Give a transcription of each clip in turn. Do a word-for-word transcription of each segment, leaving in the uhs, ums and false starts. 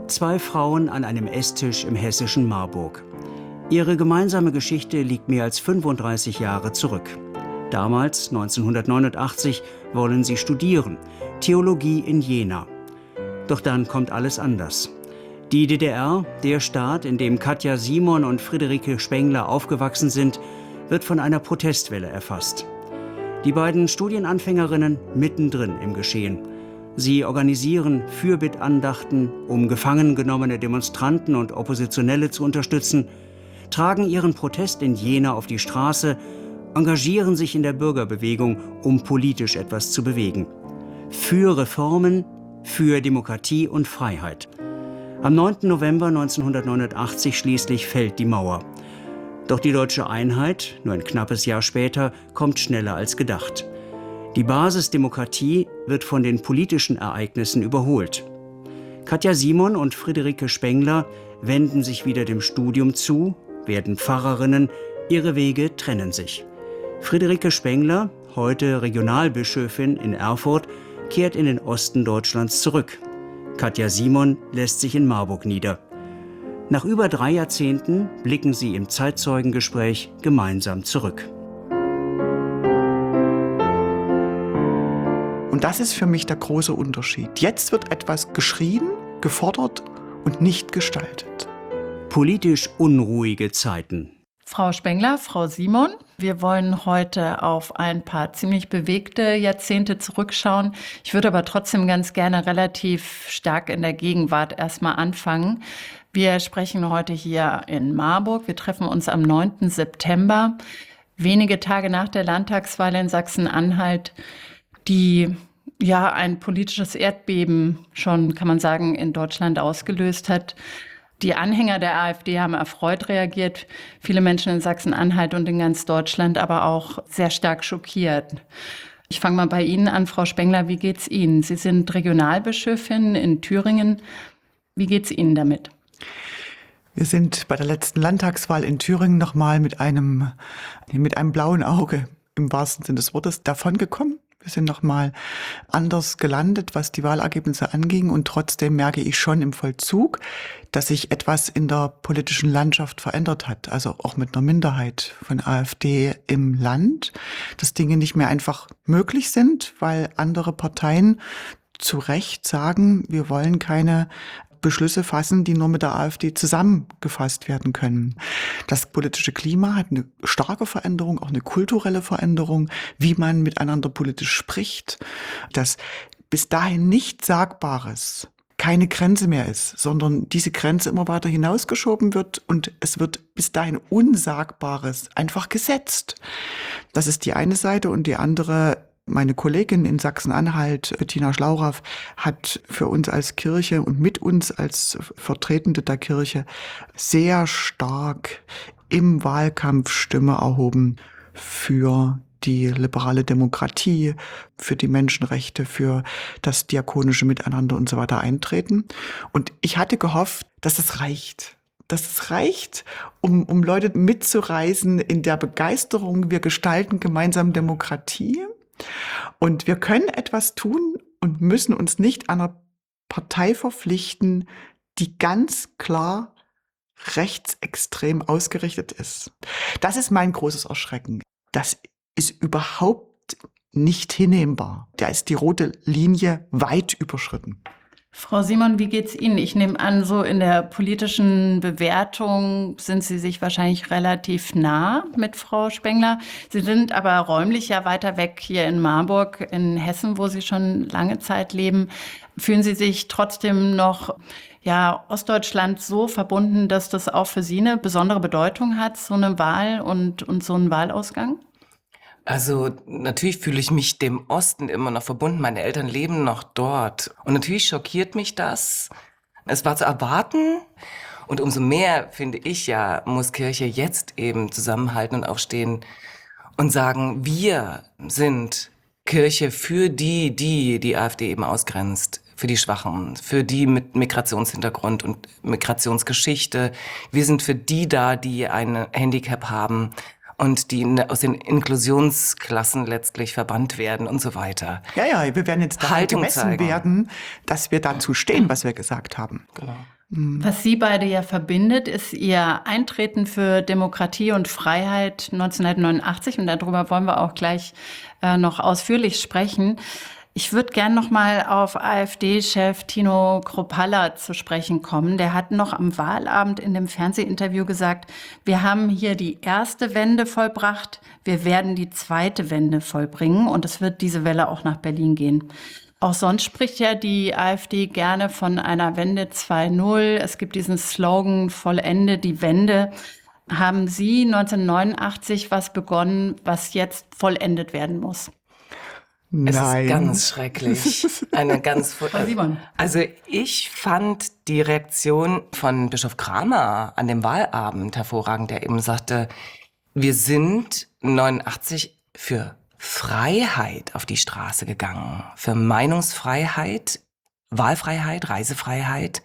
Zwei Frauen an einem Esstisch im hessischen Marburg. Ihre gemeinsame Geschichte liegt mehr als fünfunddreißig Jahre zurück. Damals, neunzehnhundertneunundachtzig, wollen sie studieren, Theologie in Jena. Doch dann kommt alles anders. Die D D R, der Staat, in dem Katja Simon und Friederike Spengler aufgewachsen sind, wird von einer Protestwelle erfasst. Die beiden Studienanfängerinnen mittendrin im Geschehen. Sie organisieren Fürbittandachten, um gefangen genommene Demonstranten und Oppositionelle zu unterstützen, tragen ihren Protest in Jena auf die Straße, engagieren sich in der Bürgerbewegung, um politisch etwas zu bewegen. Für Reformen, für Demokratie und Freiheit. Am neunten November neunzehnhundertneunundachtzig schließlich fällt die Mauer. Doch die deutsche Einheit, nur ein knappes Jahr später, kommt schneller als gedacht. Die Basis Demokratie wird von den politischen Ereignissen überholt. Katja Simon und Friederike Spengler wenden sich wieder dem Studium zu, werden Pfarrerinnen, ihre Wege trennen sich. Friederike Spengler, heute Regionalbischöfin in Erfurt, kehrt in den Osten Deutschlands zurück. Katja Simon lässt sich in Marburg nieder. Nach über drei Jahrzehnten blicken sie im Zeitzeugengespräch gemeinsam zurück. Und das ist für mich der große Unterschied. Jetzt wird etwas geschrien, gefordert und nicht gestaltet. Politisch unruhige Zeiten. Frau Spengler, Frau Simon, wir wollen heute auf ein paar ziemlich bewegte Jahrzehnte zurückschauen. Ich würde aber trotzdem ganz gerne relativ stark in der Gegenwart erstmal anfangen. Wir sprechen heute hier in Marburg. Wir treffen uns am neunten September, wenige Tage nach der Landtagswahl in Sachsen-Anhalt, die ja ein politisches Erdbeben schon, kann man sagen, in Deutschland ausgelöst hat. Die Anhänger der AfD haben erfreut reagiert, viele Menschen in Sachsen-Anhalt und in ganz Deutschland aber auch sehr stark schockiert. Ich fange mal bei Ihnen an, Frau Spengler, wie geht's Ihnen? Sie sind Regionalbischöfin in Thüringen. Wie geht's Ihnen damit? Wir sind bei der letzten Landtagswahl in Thüringen nochmal mit einem, mit einem blauen Auge im wahrsten Sinne des Wortes davongekommen. Wir sind nochmal anders gelandet, was die Wahlergebnisse anging. Und trotzdem merke ich schon im Vollzug, dass sich etwas in der politischen Landschaft verändert hat. Also auch mit einer Minderheit von AfD im Land, dass Dinge nicht mehr einfach möglich sind, weil andere Parteien zu Recht sagen, wir wollen keine Beschlüsse fassen, die nur mit der AfD zusammengefasst werden können. Das politische Klima hat eine starke Veränderung, auch eine kulturelle Veränderung, wie man miteinander politisch spricht, dass bis dahin nicht Sagbares keine Grenze mehr ist, sondern diese Grenze immer weiter hinausgeschoben wird und es wird bis dahin Unsagbares einfach gesetzt. Das ist die eine Seite und die andere. Meine Kollegin in Sachsen-Anhalt, Bettina Schlauraff, hat für uns als Kirche und mit uns als Vertretende der Kirche sehr stark im Wahlkampf Stimme erhoben für die liberale Demokratie, für die Menschenrechte, für das diakonische Miteinander und so weiter eintreten. Und ich hatte gehofft, dass es reicht. Dass es reicht, um, um Leute mitzureißen in der Begeisterung. Wir gestalten gemeinsam Demokratie. Und wir können etwas tun und müssen uns nicht einer Partei verpflichten, die ganz klar rechtsextrem ausgerichtet ist. Das ist mein großes Erschrecken. Das ist überhaupt nicht hinnehmbar. Da ist die rote Linie weit überschritten. Frau Simon, wie geht's Ihnen? Ich nehme an, so in der politischen Bewertung sind Sie sich wahrscheinlich relativ nah mit Frau Spengler. Sie sind aber räumlich ja weiter weg hier in Marburg, in Hessen, wo Sie schon lange Zeit leben. Fühlen Sie sich trotzdem noch, ja, Ostdeutschland so verbunden, dass das auch für Sie eine besondere Bedeutung hat, so eine Wahl und, und so ein Wahlausgang? Also natürlich fühle ich mich dem Osten immer noch verbunden. Meine Eltern leben noch dort. Und natürlich schockiert mich das. Es war zu erwarten. Und umso mehr, finde ich ja, muss Kirche jetzt eben zusammenhalten und aufstehen und sagen, wir sind Kirche für die, die die AfD eben ausgrenzt. Für die Schwachen, für die mit Migrationshintergrund und Migrationsgeschichte. Wir sind für die da, die ein Handicap haben. Und die aus den Inklusionsklassen letztlich verbannt werden und so weiter. Ja, ja, wir werden jetzt daran gemessen werden, dass wir dazu stehen, was wir gesagt haben. Genau. Was Sie beide ja verbindet, ist Ihr Eintreten für Demokratie und Freiheit neunzehnhundertneunundachtzig. Und darüber wollen wir auch gleich äh, noch ausführlich sprechen. Ich würde gern noch mal auf AfD-Chef Tino Kruppalla zu sprechen kommen. Der hat noch am Wahlabend in dem Fernsehinterview gesagt, wir haben hier die erste Wende vollbracht, wir werden die zweite Wende vollbringen und es wird diese Welle auch nach Berlin gehen. Auch sonst spricht ja die AfD gerne von einer Wende zwei Punkt null. Es gibt diesen Slogan, vollende die Wende. Haben Sie neunzehnhundertneunundachtzig was begonnen, was jetzt vollendet werden muss? Nein. Es ist ganz schrecklich. Eine ganz Frau Simon. Also ich fand die Reaktion von Bischof Kramer an dem Wahlabend hervorragend, der eben sagte, wir sind neunundachtzig für Freiheit auf die Straße gegangen, für Meinungsfreiheit, Wahlfreiheit, Reisefreiheit,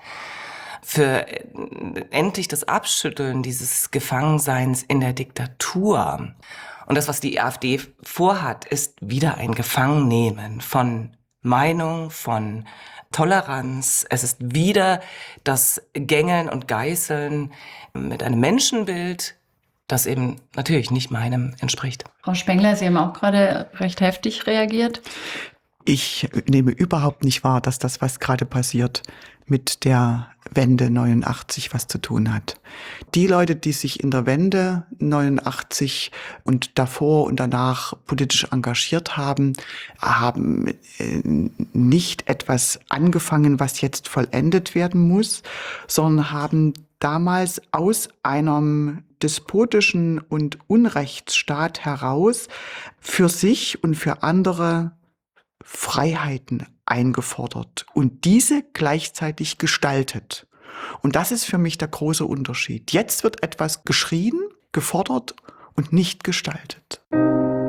für endlich das Abschütteln dieses Gefangenseins in der Diktatur. Und das, was die AfD vorhat, ist wieder ein Gefangennehmen von Meinung, von Toleranz. Es ist wieder das Gängeln und Geißeln mit einem Menschenbild, das eben natürlich nicht meinem entspricht. Frau Spengler, Sie haben auch gerade recht heftig reagiert. Ich nehme überhaupt nicht wahr, dass das, was gerade passiert, mit der Wende neunundachtzig was zu tun hat. Die Leute, die sich in der Wende neunundachtzig und davor und danach politisch engagiert haben, haben nicht etwas angefangen, was jetzt vollendet werden muss, sondern haben damals aus einem despotischen und Unrechtsstaat heraus für sich und für andere Freiheiten eingefordert und diese gleichzeitig gestaltet. Und das ist für mich der große Unterschied. Jetzt wird etwas geschrien, gefordert und nicht gestaltet.